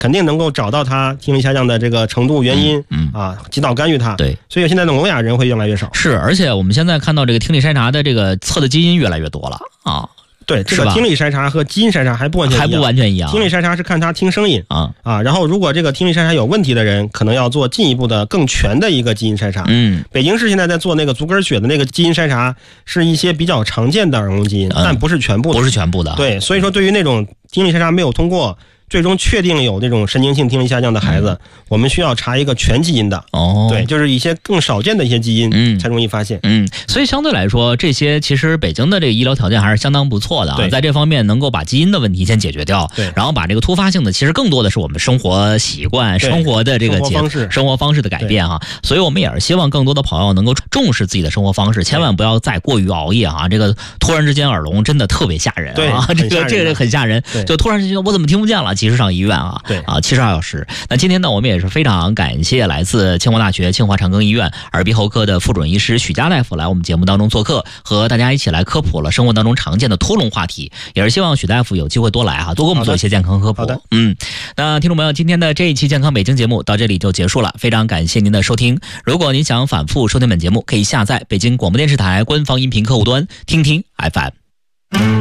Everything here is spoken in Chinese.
肯定能够找到他听力下降的这个程度原因，及早干预他。 对， 所以现在的聋哑人会越来越少。 是，而且我们现在看到这个听力筛查的这个测的基因越来越多了啊。 对，这个听力筛查和基因筛查还不完全一样。听力筛查是看他听声音然后如果这个听力筛查有问题的人，可能要做进一步的更全的一个基因筛查。北京市现在在做那个足跟血的那个基因筛查，是一些比较常见的耳聋基因，但不是全部的。对，所以说对于那种听力筛查没有通过，最终确定有这种神经性听力下降的孩子，我们需要查一个全基因的。对，就是一些更少见的一些基因才容易发现。 所以相对来说，这些其实北京的这个医疗条件还是相当不错的啊，在这方面能够把基因的问题先解决掉，然后把这个突发性的，其实更多的是我们生活习惯、生活的这个生活方式的改变哈。所以我们也是希望更多的朋友能够重视自己的生活方式，千万不要再过于熬夜啊！这个突然之间耳聋真的特别吓人啊，这个很吓人，就突然之间我怎么听不见了？及时上医院啊，72小时。那今天呢，我们也是非常感谢来自清华大学清华长庚医院耳鼻喉科的副主任医师许佳大夫来我们节目当中做客，和大家一起来科普了生活当中常见的突聋话题，也是希望许大夫有机会多来多给我们做一些健康科普。那听众朋友，今天的这一期健康北京节目到这里就结束了，非常感谢您的收听。如果您想反复收听本节目，可以下载北京广播电视台官方音频客户端听听 FM。